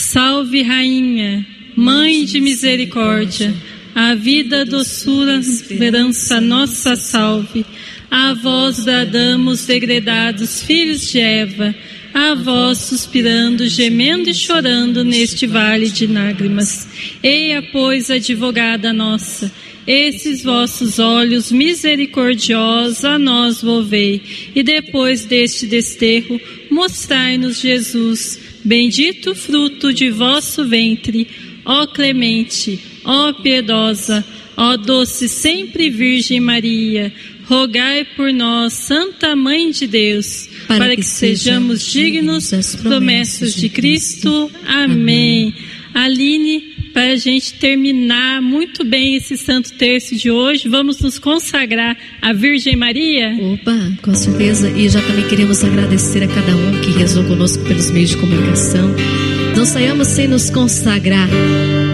Salve, Rainha, Mãe de misericórdia, a vida, doçura, esperança, nossa salve. A vós bradamos, degredados filhos de Eva, a vós suspirando, gemendo e chorando neste vale de lágrimas. Eia, pois, advogada nossa, esses vossos olhos misericordiosos a nós volvei, e depois deste desterro mostrai-nos Jesus, bendito fruto de vosso ventre. Ó clemente, ó piedosa, ó doce sempre Virgem Maria, rogai por nós, Santa Mãe de Deus, para que sejamos dignos das promessas de Cristo. Amém. Aline, para a gente terminar muito bem esse Santo Terço de hoje, vamos nos consagrar à Virgem Maria? Opa, com certeza. E já também queremos agradecer a cada um que rezou conosco pelos meios de comunicação. Não saiamos sem nos consagrar